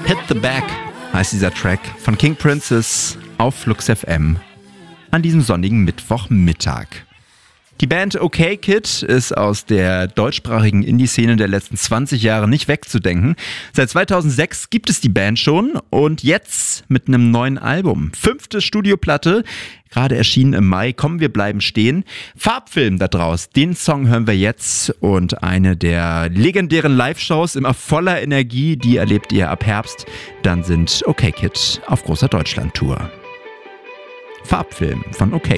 Hit the Back heißt dieser Track von King Princess auf Flux FM an diesem sonnigen Mittwochmittag. Die Band OK Kid ist aus der deutschsprachigen Indie-Szene der letzten 20 Jahre nicht wegzudenken. Seit 2006 gibt es die Band schon und jetzt mit einem neuen Album. 5. Studioplatte, gerade erschienen im Mai. Komm, wir bleiben stehen. Farbfilm da draus, den Song hören wir jetzt und eine der legendären Live-Shows immer voller Energie, die erlebt ihr ab Herbst. Dann sind OK Kid auf großer Deutschland-Tour. Farbfilm von OK